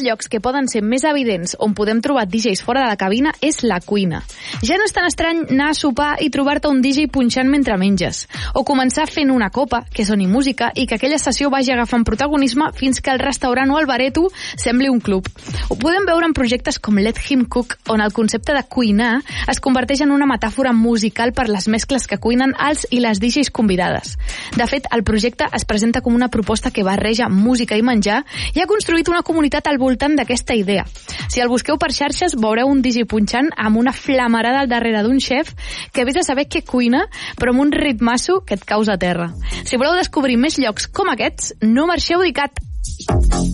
llocs que poden ser més evidents on podem trobar DJs fora de la cabina és la cuina. Ja no és tan estrany anar a sopar i trobar-te un DJ punxant mentre menges, o començar fent una copa, que soni música, i que aquella sessió vagi agafant protagonisme fins que el restaurant o el bareto sembli un club. Ho podem veure en projectes com Let Him Cook, on el concepte de cuinar es converteix en una metàfora musical per les mescles que cuinen els i les DJs convidades. De fet, el projecte es presenta com una proposta que barreja música i menjar i ha construït una comunitat al voltant d'aquesta idea. Si el busqueu per xarxes, veureu un DJ punxant amb una flamarada al darrere d'un xef que vés a saber què cuina, però amb un ritmasso que et causa terra. Si voleu descobrir més llocs com aquests, no marxeu d'ICAT!